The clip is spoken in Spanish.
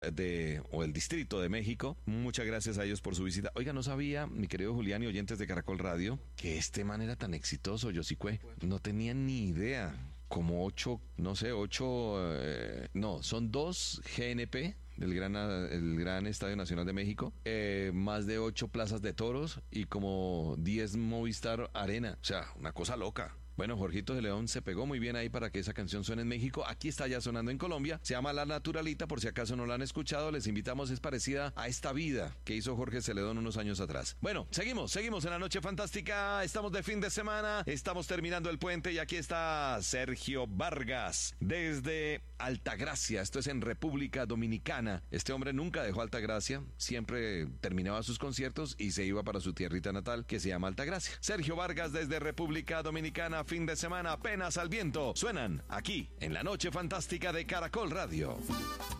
o el Distrito de México. Muchas gracias a ellos por su visita. Oiga, no sabía, mi querido Julián y oyentes de Caracol Radio, que este man era tan exitoso, Yosicue. No tenía ni idea. Como son 2 GNP el gran Estadio Nacional de México, más de 8 plazas de toros y como 10 Movistar Arena. O sea, una cosa loca. Bueno, Jorgito de León se pegó muy bien ahí para que esa canción suene en México. Aquí está ya sonando en Colombia. Se llama La Naturalita, por si acaso no la han escuchado. Les invitamos, es parecida a Esta Vida que hizo Jorge Celedón unos años atrás. Bueno, seguimos en la Noche Fantástica. Estamos de fin de semana, estamos terminando el puente y aquí está Sergio Vargas desde Altagracia. Esto es en República Dominicana. Este hombre nunca dejó Altagracia, siempre terminaba sus conciertos y se iba para su tierrita natal que se llama Altagracia. Sergio Vargas desde República Dominicana, fin de semana, apenas al viento. Suenan aquí en la Noche Fantástica de Caracol Radio.